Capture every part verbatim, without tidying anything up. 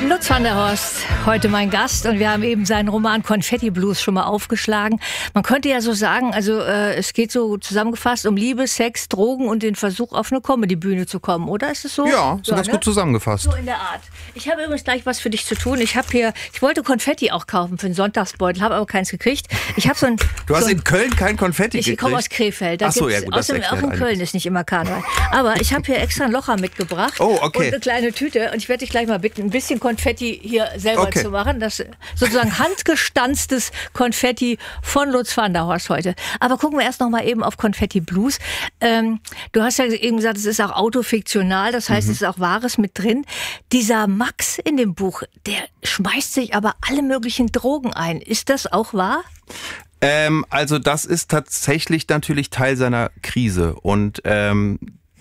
Lutz van der Horst, heute mein Gast, und wir haben eben seinen Roman Konfetti Blues schon mal aufgeschlagen. Man könnte ja so sagen, also äh, es geht so zusammengefasst um Liebe, Sex, Drogen und den Versuch, auf eine Comedy-Bühne zu kommen, oder ist es so? Ja, so ja, ganz ne? gut zusammengefasst. So in der Art. Ich habe übrigens gleich was für dich zu tun. Ich habe hier, ich wollte Konfetti auch kaufen für den Sonntagsbeutel, habe aber keins gekriegt. Ich habe so ein. Du hast so ein, in Köln kein Konfetti ich gekriegt? Ich komme aus Krefeld. Da Ach so, gibt's, ja gut, das außerdem auch in Köln einiges. ist nicht immer Karneval. Aber ich habe hier extra ein Locher mitgebracht. Oh, okay. Und eine kleine Tüte. Und ich werde dich gleich mal bitten, ein bisschen Konfetti hier selber Okay. zu machen. Das sozusagen handgestanztes Konfetti von Lutz van der Horst heute. Aber gucken wir erst noch mal eben auf Konfetti Blues. Ähm, du hast ja eben gesagt, es ist auch autofiktional, das heißt, Mhm. es ist auch Wahres mit drin. Dieser Max in dem Buch, der schmeißt sich aber alle möglichen Drogen ein. Ist das auch wahr? Ähm, also das ist tatsächlich natürlich Teil seiner Krise und ähm,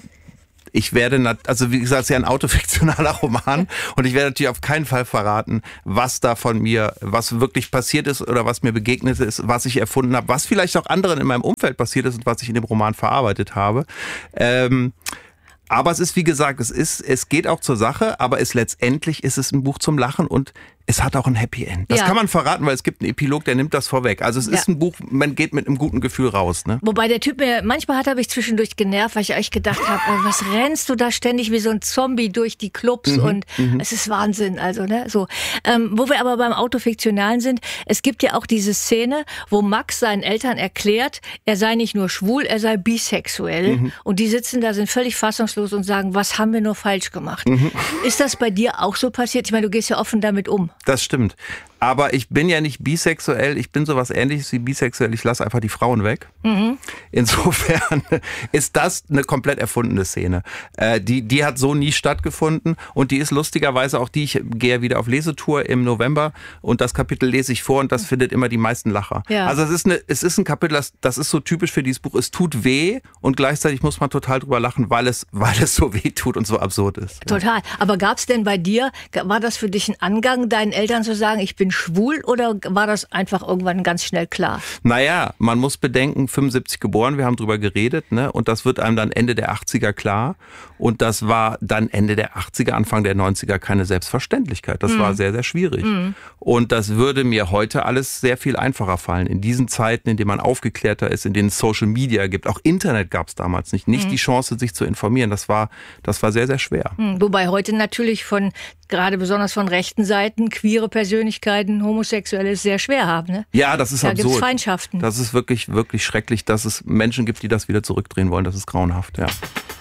ich werde, nat- also wie gesagt, es ist ja ein autofiktionaler Roman und ich werde natürlich auf keinen Fall verraten, was da von mir, was wirklich passiert ist oder was mir begegnet ist, was ich erfunden habe, was vielleicht auch anderen in meinem Umfeld passiert ist und was ich in dem Roman verarbeitet habe. Ähm, aber es ist, wie gesagt, es ist, es geht auch zur Sache, aber es letztendlich ist es ein Buch zum Lachen und es hat auch ein Happy End. Das Ja. kann man verraten, weil es gibt einen Epilog, der nimmt das vorweg. Also es Ja. ist ein Buch, man geht mit einem guten Gefühl raus. Ne? Wobei der Typ mir, manchmal hat er mich zwischendurch genervt, weil ich echt gedacht habe, äh, was rennst du da ständig wie so ein Zombie durch die Clubs Mhm, und es ist Wahnsinn, also, ne, so. Ähm, wo wir aber beim Autofiktionalen sind, es gibt ja auch diese Szene, wo Max seinen Eltern erklärt, er sei nicht nur schwul, er sei bisexuell Mhm. und die sitzen da, sind völlig fassungslos und sagen, was haben wir nur falsch gemacht? Mhm. Ist das bei dir auch so passiert? Ich meine, du gehst ja offen damit um. Das stimmt. Aber ich bin ja nicht bisexuell, ich bin sowas Ähnliches wie bisexuell, ich lasse einfach die Frauen weg. Mhm. Insofern ist das eine komplett erfundene Szene. Äh, die, die hat so nie stattgefunden und die ist lustigerweise auch die, ich gehe wieder auf Lesetour im November und das Kapitel lese ich vor und das findet immer die meisten Lacher. Ja. Also es ist, eine, es ist ein Kapitel, das, das ist so typisch für dieses Buch, es tut weh und gleichzeitig muss man total drüber lachen, weil es, weil es so weh tut und so absurd ist. Ja. Total. Aber gab es denn bei dir, war das für dich ein Angang, deinen Eltern zu sagen, ich bin schwul, oder war das einfach irgendwann ganz schnell klar? Naja, man muss bedenken, fünfundsiebzig geboren, wir haben drüber geredet, ne? Und das wird einem dann Ende der achtziger klar. Und das war dann Ende der achtziger, Anfang der neunziger keine Selbstverständlichkeit. Das mhm. war sehr, sehr schwierig. Mhm. Und das würde mir heute alles sehr viel einfacher fallen. In diesen Zeiten, in denen man aufgeklärter ist, in denen es Social Media gibt, auch Internet gab es damals nicht, nicht mhm. die Chance, sich zu informieren. Das war, das war sehr, sehr schwer. Mhm. Wobei heute natürlich von, gerade besonders von rechten Seiten, queere Persönlichkeiten, Homosexuelle es sehr schwer haben. Ne? Ja, das ist da absurd. Da gibt's Feindschaften. Das ist wirklich, wirklich schrecklich, dass es Menschen gibt, die das wieder zurückdrehen wollen. Das ist grauenhaft, ja.